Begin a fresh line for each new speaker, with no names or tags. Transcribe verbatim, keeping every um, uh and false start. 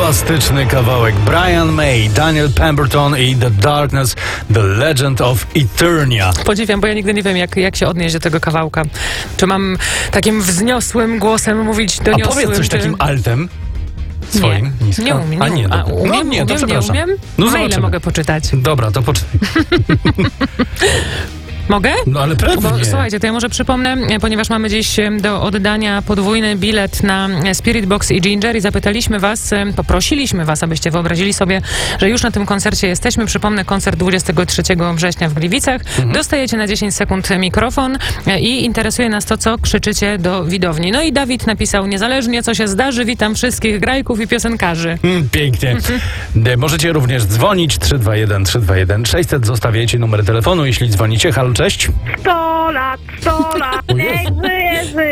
Bombastyczny kawałek. Brian May, Daniel Pemberton i The Darkness, The Legend of Eternia.
Podziwiam, bo ja nigdy nie wiem, jak, jak się odnieść do tego kawałka. Czy mam takim wzniosłym głosem mówić doniosłym?
A powiedz coś
czy...
takim altem swoim.
Nie,
Nisko.
nie umiem.
A nie,
A,
dobra.
umiem,
no, nie, to
umiem,
przepraszam.
nie umiem?
No
Maile
zobaczymy.
mogę poczytać.
Dobra, to poczytaj.
Mogę?
No ale pewnie.
Bo, słuchajcie, to ja może przypomnę, ponieważ mamy dziś do oddania podwójny bilet na Spirit Box i Ginger i zapytaliśmy was, poprosiliśmy was, abyście wyobrazili sobie, że już na tym koncercie jesteśmy. Przypomnę, koncert dwudziestego trzeciego września w Gliwicach. Mhm. Dostajecie na dziesięć sekund mikrofon i interesuje nas to, co krzyczycie do widowni. No i Dawid napisał, niezależnie co się zdarzy, witam wszystkich grajków i piosenkarzy.
Mm, pięknie. Mhm. Możecie również dzwonić trzy dwa jeden trzy dwa jeden sześćset, zostawiajcie numer telefonu, jeśli dzwonicie. Halo, cześć.
Sto lat, sto lat, niech żyje, żyje.